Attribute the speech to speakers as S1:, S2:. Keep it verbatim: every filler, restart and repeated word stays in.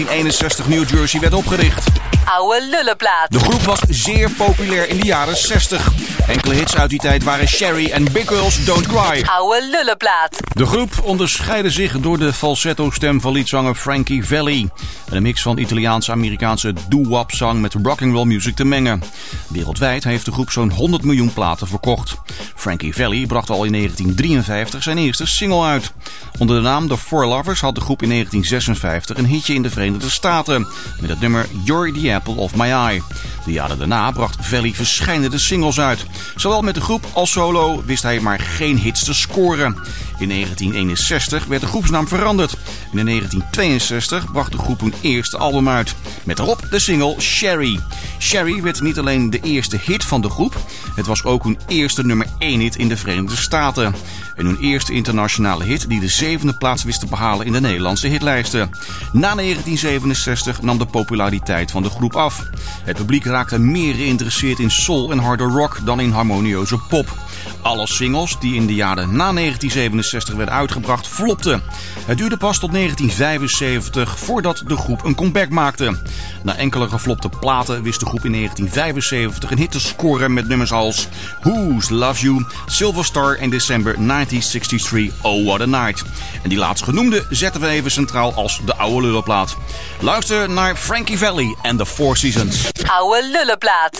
S1: In eenenzestig New Jersey werd opgericht.
S2: Oude lullenplaat.
S1: De groep was zeer populair in de jaren zestig. Enkele hits uit die tijd waren Sherry en Big Girls Don't Cry.
S2: Oude lullenplaat.
S1: De groep onderscheidde zich door de falsetto-stem van liedzanger Frankie Valli. En een mix van Italiaanse-Amerikaanse doo-wop zang met rock'n'roll music te mengen. Wereldwijd heeft de groep zo'n honderd miljoen platen verkocht. Frankie Valli bracht al in negentien drieënvijftig zijn eerste single uit. Onder de naam The Four Lovers had de groep in negentien zesenvijftig een hitje in de Verenigde Staten met het nummer You're the Apple of My Eye. De jaren daarna bracht Valli verscheidene singles uit. Zowel met de groep als solo wist hij maar geen hits te scoren. In negentien eenenzestig werd de groepsnaam veranderd. En in negentien tweeënzestig bracht de groep hun eerste album uit. Met daarop de single Sherry. Sherry werd niet alleen de eerste hit van de groep. Het was ook hun eerste nummer één hit in de Verenigde Staten. En hun eerste internationale hit die de zevende plaats wist te behalen in de Nederlandse hitlijsten. Na negentien zevenenzestig nam de populariteit van de groep af. Het publiek raakte meer geïnteresseerd in soul en harde rock dan in harmonieuze pop. Alle singles die in de jaren na negentien zevenenzestig werden uitgebracht flopten. Het duurde pas tot negentien vijfenzeventig voordat de groep een comeback maakte. Na enkele geflopte platen wist de groep in negentien vijfenzeventig een hit te scoren met nummers als Who's Loves You, Silver Star en December negentien drieënzestig, Oh What a Night. En die laatstgenoemde zetten we even centraal als de oude lullenplaat. Luister naar Frankie Valli en The Four Seasons.
S2: Oude lullenplaat.